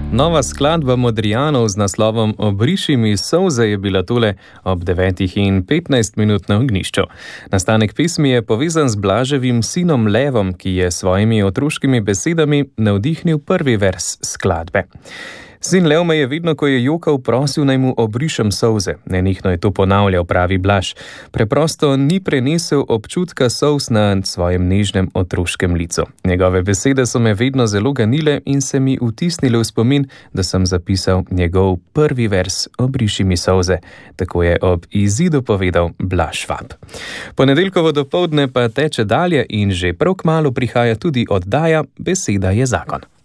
Nova skladba Modrijanov z naslovom Obriši mi solze je bila tole ob 9:15 na Ognjišču. Nastanek pesmi je povezan z Blaževim sinom Levom, ki je svojimi otroškimi besedami navdihnil prvi vers skladbe. Sin Lev me je vedno, ko je jokal, prosil, naj mu obrišem solze. Nenehno je to ponavljal, pravi Blaž. Preprosto ni prenesel občutka solz na svojem nežnem otroškem licu. Njegove besede so me vedno zelo ganile in se mi vtisnile v spomin, da sem zapisal njegov prvi vers Obriši mi solze. Tako je ob izidu povedal Blaž Švab. Ponedeljkovo dopoldne pa teče dalje in že prav kmalu prihaja tudi oddaja Beseda je zakon.